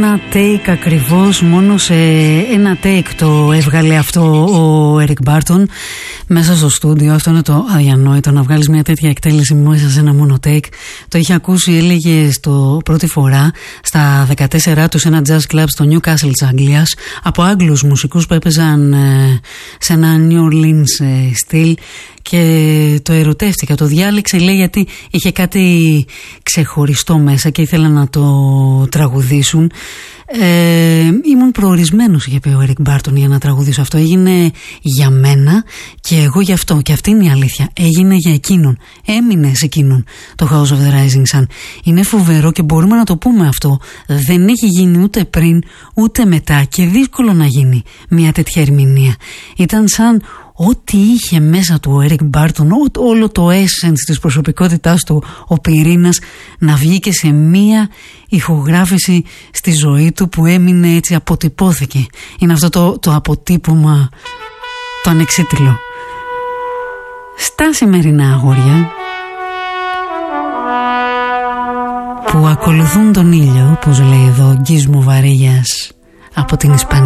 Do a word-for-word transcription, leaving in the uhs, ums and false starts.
ένα take ακριβώς, μόνο σε ένα take το έβγαλε αυτό ο Eric Barton μέσα στο στούντιο. Αυτό είναι το αδιανόητο, να βγάλεις μια τέτοια εκτέλεση μέσα σε ένα μόνο take. Το είχε ακούσει, έλεγε, στο πρώτη φορά στα δεκατέσσερα του σε ένα jazz club στο Newcastle της Αγγλίας από Άγγλους μουσικούς που έπαιζαν ε, σε ένα New Orleans ε, στυλ, και το ερωτεύτηκα, το διάλεξε, λέει, γιατί είχε κάτι ξεχωριστό μέσα και ήθελα να το τραγουδήσουν. Ε, ήμουν προορισμένος, είχε πει ο Eric Barton, για να τραγουδήσω αυτό. Έγινε για μένα και εγώ γι' αυτό, και αυτή είναι η αλήθεια. Έγινε για εκείνον, έμεινε σε εκείνον το House of the Rising Sun. Είναι φοβερό και μπορούμε να το πούμε αυτό. Δεν έχει γίνει ούτε πριν ούτε μετά, και δύσκολο να γίνει μια τέτοια ερμηνεία. Ήταν σαν ό,τι είχε μέσα του ο Eric Barton, όλο το essence της προσωπικότητάς του, ο πυρήνας, να βγει και σε μία ηχογράφηση στη ζωή του που έμεινε έτσι, αποτυπώθηκε. Είναι αυτό το, το αποτύπωμα, το ανεξίτηλο. Στα σημερινά αγόρια που ακολουθούν τον ήλιο, όπως λέει εδώ, Γκίσμο Βαρύγιας από την Ισπανία.